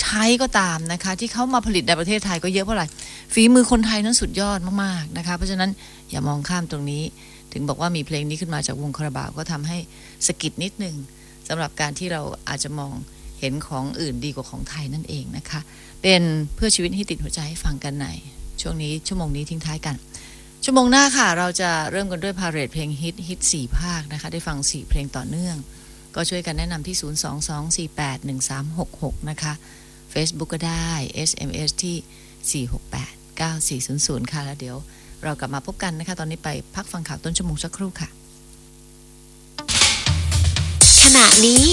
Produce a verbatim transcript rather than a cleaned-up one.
ไทยก็ตามนะคะที่เขามาผลิตในประเทศไทยก็เยอะเพราะอะไรฝีมือคนไทยนั้นสุดยอดมากๆนะคะเพราะฉะนั้นอย่ามองข้ามตรงนี้ถึงบอกว่ามีเพลงนี้ขึ้นมาจากวงคาราบาวก็ทำให้สะกิดนิดนึงสำหรับการที่เราอาจจะมองเห็นของอื่นดีกว่าของไทยนั่นเองนะคะเป็นเพื่อชีวิตที่ติดหัวใจให้ฟังกันในช่วงนี้ชั่วโมงนี้ทิ้งท้ายกันชั่วโมงหน้าค่ะเราจะเริ่มกันด้วยพาเรดเพลงฮิตฮิตสี่ภาคนะคะได้ฟังสี่เพลงต่อเนื่องก็ช่วยกันแนะนำที่ศูนย์ สอง สอง สี่ แปด หนึ่ง สาม หก หกนะคะ Facebook ก็ได้ เอส เอ็ม เอส ที่สี่ หก แปด เก้า สี่ ศูนย์ ศูนย์ค่ะแล้วเดี๋ยวเรากลับมาพบกันนะคะตอนนี้ไปพักฟังข่าวต้นชั่วโมงสักครู่ค่ะขณะนี้